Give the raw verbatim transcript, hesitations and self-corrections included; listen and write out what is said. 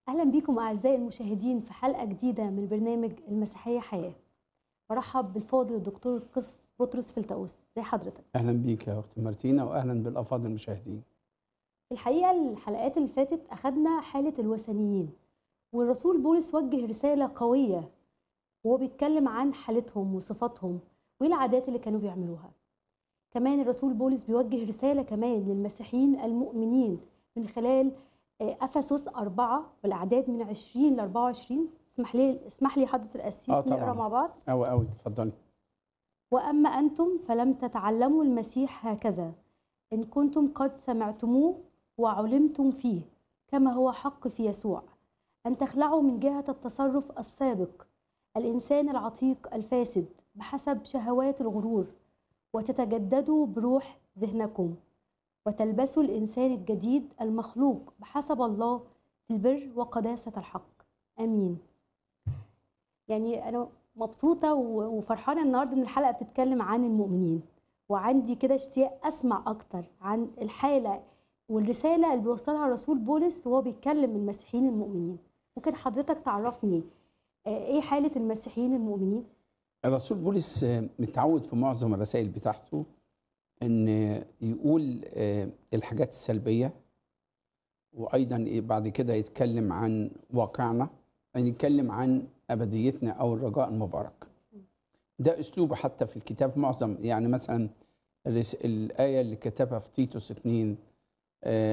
أهلا بكم أعزائي المشاهدين في حلقة جديدة من برنامج المسيحية حياة. برحب بالفاضل الدكتور قس بطرس فلتأوس. زي حضرتك؟ أهلا بيك يا أخت مارتينا، وأهلا بالأفاضل المشاهدين. في الحقيقة الحلقات اللي فاتت أخدنا حالة الوثنيين، والرسول بولس وجه رسالة قوية وهو بيتكلم عن حالتهم وصفاتهم وإيه العادات اللي كانوا بيعملوها. كمان الرسول بولس بيوجه رسالة كمان للمسيحيين المؤمنين من خلال آه، أفسس أربعة والأعداد من عشرين ل أربعة وعشرين. اسمح لي اسمح لي حضرة آه القسيس نقرأ طبعا، مع بعض. أوي أوي، اتفضلي. وأما أنتم فلم تتعلموا المسيح هكذا، إن كنتم قد سمعتموه وعلمتم فيه كما هو حق في يسوع، أن تخلعوا من جهة التصرف السابق الإنسان العتيق الفاسد بحسب شهوات الغرور، وتتجددوا بروح ذهنكم، وتلبسوا الإنسان الجديد المخلوق بحسب الله في البر وقداسة الحق. آمين. يعني أنا مبسوطة وفرحانة النهاردة إن الحلقة بتتكلم عن المؤمنين، وعندي كده اشتياق أسمع أكتر عن الحالة والرسالة اللي بيوصلها الرسول بولس وهو بيتكلم المسيحيين المؤمنين. ممكن حضرتك تعرفني آه، إيه حالة المسيحيين المؤمنين؟ الرسول بولس آه، متعود في معظم الرسائل بتاعته إن يقول آه، الحاجات السلبية، وأيضا إيه بعد كده يتكلم عن واقعنا، يعني يتكلم عن أبديتنا أو الرجاء المبارك. ده أسلوبه حتى في الكتاب معظم، يعني مثلا الرس- الآية اللي كتبها في تيتوس اتنين،